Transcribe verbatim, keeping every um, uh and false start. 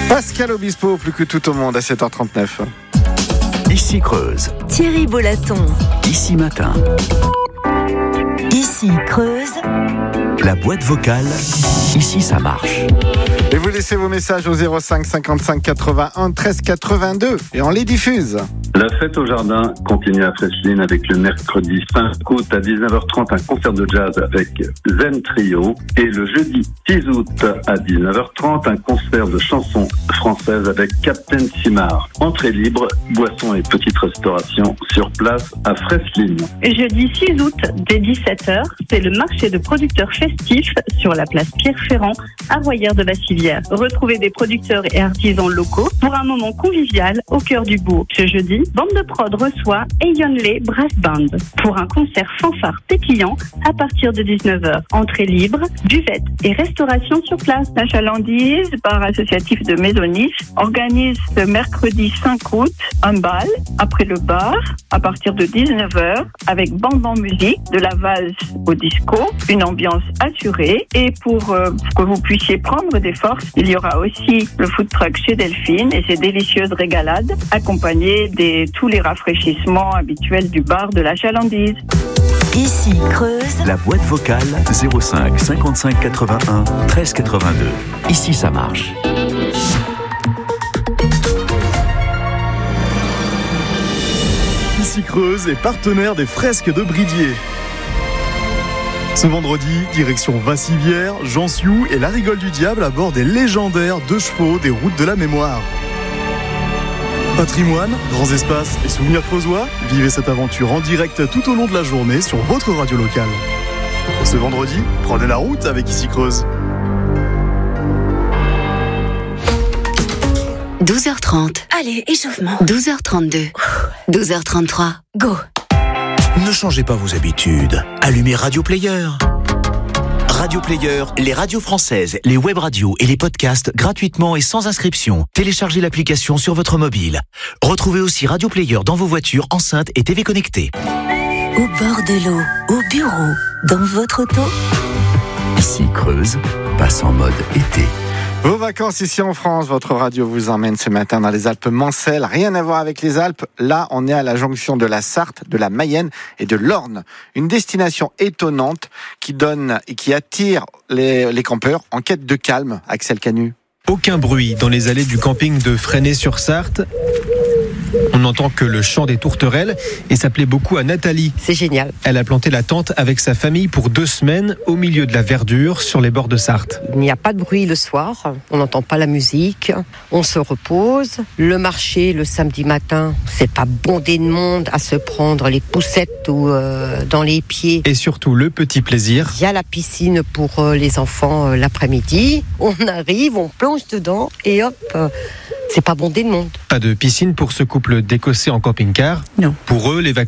Pascal Obispo, plus que tout au monde à sept heures trente-neuf. Ici Creuse. Thierry Bolaton. Ici Matin. Ici Creuse. La boîte vocale. Ici ça marche. Et vous laissez vos messages au zéro cinq cinquante-cinq quatre-vingt-un treize quatre-vingt-deux et on les diffuse. La fête au jardin continue à Fresline avec le mercredi cinq août à dix-neuf heures trente un concert de jazz avec Zen Trio et le jeudi six août à dix-neuf heures trente un concert de chansons françaises avec Captain Simard. Entrée libre, boissons et petite restauration sur place à Fresline. Jeudi six août dès dix-sept heures, c'est le marché de producteurs festifs sur la place Pierre-Ferrand à Royère-de-Bassivière. Retrouvez des producteurs et artisans locaux pour un moment convivial au cœur du bourg. Ce jeudi, Bande de Prod reçoit Eyonlé Brass Band pour un concert fanfare pétillant à partir de dix-neuf heures. Entrée libre, buvette et restauration sur place. La Chalandise, bar associatif de Maisonnif, organise ce mercredi cinq août un bal après le bar à partir de dix-neuf heures avec bande en musique, de la valse au disco, une ambiance assurée. Et pour euh, que vous puissiez prendre des forces, il y aura aussi le food truck chez Delphine et ses délicieuses régalades accompagnées des tous les rafraîchissements habituels du bar de la Chalandise. Ici Creuse. La boîte vocale zéro cinq cinquante-cinq quatre-vingt-un treize quatre-vingt-deux. Ici ça marche. Ici Creuse est partenaire des fresques de Bridier. Ce vendredi, direction Vassivière, Jansiou et la Rigole du Diable à bord des légendaires deux chevaux des routes de la mémoire. Patrimoine, grands espaces et souvenirs creusois, vivez cette aventure en direct tout au long de la journée sur votre radio locale. Ce vendredi, prenez la route avec Ici Creuse. douze heures trente. Allez, échauffement. douze heures trente-deux. douze heures trente-trois. Go. Ne changez pas vos habitudes. Allumez Radio Player. Radio Player, les radios françaises, les web radios et les podcasts gratuitement et sans inscription. Téléchargez l'application sur votre mobile. Retrouvez aussi Radio Player dans vos voitures, enceintes et T V connectées. Au bord de l'eau, au bureau, dans votre auto. Ici Creuse passe en mode été. Vos vacances ici en France, votre radio vous emmène ce matin dans les Alpes Mancelles. Rien à voir avec les Alpes. Là, on est à la jonction de la Sarthe, de la Mayenne et de l'Orne. Une destination étonnante qui donne et qui attire les, les campeurs en quête de calme. Axel Canu. Aucun bruit dans les allées du camping de Fresnay-sur-Sarthe. On n'entend que le chant des tourterelles et ça plaît beaucoup à Nathalie. C'est génial. Elle a planté la tente avec sa famille pour deux semaines au milieu de la verdure sur les bords de Sarthe. Il n'y a pas de bruit le soir, on n'entend pas la musique, on se repose. Le marché le samedi matin, c'est pas bondé de monde à se prendre les poussettes ou euh, dans les pieds. Et surtout le petit plaisir. Il y a la piscine pour euh, les enfants euh, l'après-midi. On arrive, on plonge dedans et hop... Euh, c'est pas bondé de monde. Pas de piscine pour ce couple d'Écossais en camping-car. Non. Pour eux, les vacances